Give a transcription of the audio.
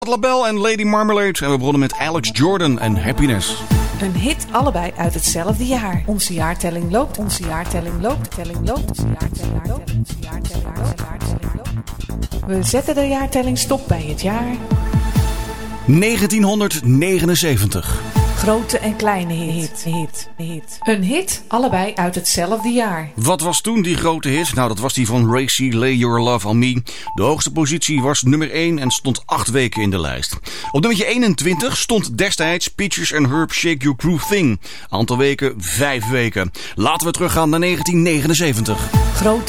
LaBelle en Lady Marmalade. En we begonnen met Alex Jordan en Happiness. Een hit allebei uit hetzelfde jaar. Onze jaartelling loopt, onze jaartelling loopt, telling loopt, onze jaartelling loopt, onze jaartelling loopt. We zetten de jaartelling stop bij het jaar 1979. Grote en kleine hit. Een hit, allebei uit hetzelfde jaar. Wat was toen die grote hit? Nou, dat was die van Ray C, Lay Your Love on Me. De hoogste positie was nummer 1 en stond 8 weken in de lijst. Op nummertje 21 stond destijds Peaches and Herb Shake Your Groove Thing. Aantal weken, 5 weken. Laten we teruggaan naar 1979. Grote